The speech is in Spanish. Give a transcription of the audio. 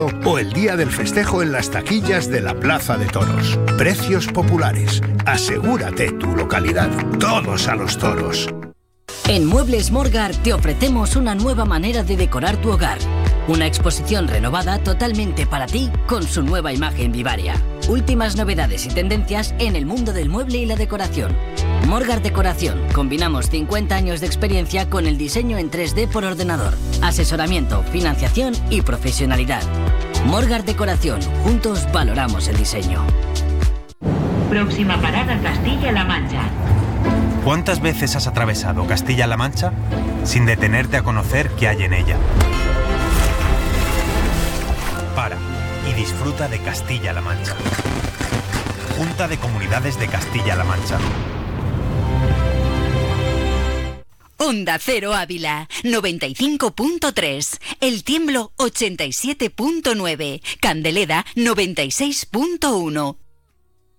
o el día del festejo en las taquillas de la Plaza de Toros. Precios populares. Asegúrate tu localidad. Todos a los toros. En Muebles Morgar te ofrecemos una nueva manera de decorar tu hogar. Una exposición renovada totalmente para ti con su nueva imagen vivaria. Últimas novedades y tendencias en el mundo del mueble y la decoración. Morgar Decoración. Combinamos 50 años de experiencia con el diseño en 3D por ordenador. Asesoramiento, financiación y profesionalidad. Morgar Decoración. Juntos valoramos el diseño. Próxima parada Castilla-La Mancha. ¿Cuántas veces has atravesado Castilla-La Mancha sin detenerte a conocer qué hay en ella? Para y disfruta de Castilla-La Mancha. Junta de Comunidades de Castilla-La Mancha. Onda Cero Ávila, 95.3. El Tiemblo, 87.9. Candeleda, 96.1.